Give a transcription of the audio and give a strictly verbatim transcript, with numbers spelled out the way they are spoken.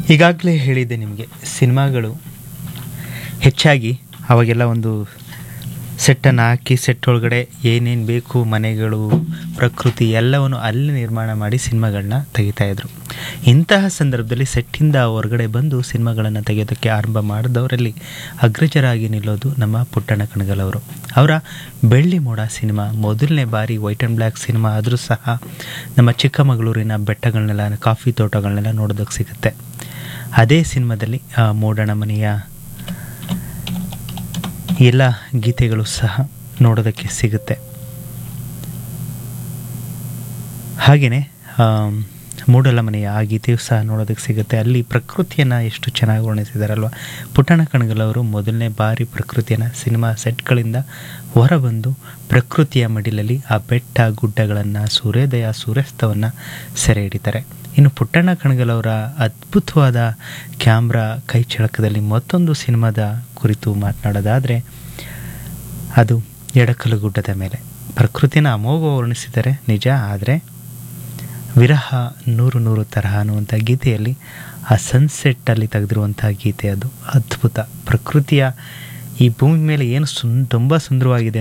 ಈಗಾಗಲೇ ಹೇಳಿದ್ದೆ ನಿಮಗೆ ಸಿನಿಮಾಗಳು ಹೆಚ್ಚಾಗಿ ಅವಾಗೆಲ್ಲ ಒಂದು ಸೆಟ್ಟನ್ನು ಹಾಕಿ ಸೆಟ್ ಒಳಗಡೆ ಏನೇನು ಬೇಕು ಮನೆಗಳು ಪ್ರಕೃತಿ ಎಲ್ಲವನ್ನು ಅಲ್ಲಿ ನಿರ್ಮಾಣ ಮಾಡಿ ಸಿನಿಮಾಗಳನ್ನ ತೆಗಿತಾಯಿದ್ರು. ಇಂತಹ ಸಂದರ್ಭದಲ್ಲಿ ಸೆಟ್ಟಿಂದ ಹೊರಗಡೆ ಬಂದು ಸಿನಿಮಾಗಳನ್ನು ತೆಗೆಯೋದಕ್ಕೆ ಆರಂಭ ಮಾಡಿದವರಲ್ಲಿ ಅಗ್ರಜರಾಗಿ ನಿಲ್ಲೋದು ನಮ್ಮ ಪುಟ್ಟಣ್ಣ ಕಣಗಾಲ್ ಅವರು. ಅವರ ಬೆಳ್ಳಿ ಮೋಡ ಸಿನಿಮಾ ಮೊದಲನೇ ಬಾರಿ ವೈಟ್ ಆ್ಯಂಡ್ ಬ್ಲ್ಯಾಕ್ ಸಿನಿಮಾ ಆದರೂ ಸಹ ನಮ್ಮ ಚಿಕ್ಕಮಗಳೂರಿನ ಬೆಟ್ಟಗಳನ್ನೆಲ್ಲ ಕಾಫಿ ತೋಟಗಳನ್ನೆಲ್ಲ ನೋಡೋದಕ್ಕೆ ಸಿಗುತ್ತೆ. ಅದೇ ಸಿನಿಮಾದಲ್ಲಿ ಮೋಡಣ ಮನೆಯ ಎಲ್ಲ ಗೀತೆಗಳು ಸಹ ನೋಡೋದಕ್ಕೆ ಸಿಗುತ್ತೆ. ಹಾಗೆಯೇ ಮೂಡಲ ಮನೆಯ ಆ ಗೀತೆಯು ಸಹ ನೋಡೋದಕ್ಕೆ ಸಿಗುತ್ತೆ. ಅಲ್ಲಿ ಪ್ರಕೃತಿಯನ್ನು ಎಷ್ಟು ಚೆನ್ನಾಗಿ ವರ್ಣಿಸಿದಾರಲ್ವ. ಪುಟ್ಟಣ್ಣ ಕಣಗಾಲ್ ಅವರು ಮೊದಲನೇ ಬಾರಿ ಪ್ರಕೃತಿಯನ್ನು ಸಿನಿಮಾ ಸೆಟ್ಗಳಿಂದ ಹೊರಬಂದು ಪ್ರಕೃತಿಯ ಮಡಿಲಲ್ಲಿ ಆ ಬೆಟ್ಟ ಗುಡ್ಡಗಳನ್ನು ಸೂರ್ಯೋದಯ ಸೂರ್ಯಾಸ್ತವನ್ನು ಸೆರೆ ಹಿಡಿತಾರೆ. ಇನ್ನು ಪುಟ್ಟಣ್ಣ ಕಣಗಾಲ್ ಅವರ ಅದ್ಭುತವಾದ ಕ್ಯಾಮ್ರಾ ಕೈ ಚಳಕದಲ್ಲಿ ಮತ್ತೊಂದು ಸಿನಿಮಾದ ಕುರಿತು ಮಾತನಾಡೋದಾದರೆ ಅದು ಎಡಕಲು ಗುಡ್ಡದ ಮೇಲೆ. ಪ್ರಕೃತಿನ ಅಮೋಘ ವರ್ಣಿಸಿದ್ದಾರೆ ನಿಜ, ಆದರೆ ವಿರಹ ನೂರು ನೂರು ತರಹ ಅನ್ನುವಂಥ ಗೀತೆಯಲ್ಲಿ ಆ ಸನ್ಸೆಟ್ಟಲ್ಲಿ ತೆಗೆದಿರುವಂಥ ಗೀತೆ ಅದು ಅದ್ಭುತ. ಪ್ರಕೃತಿಯ ಈ ಭೂಮಿ ಮೇಲೆ ಏನು ಸುನ್ ತುಂಬ ಸುಂದರವಾಗಿದೆ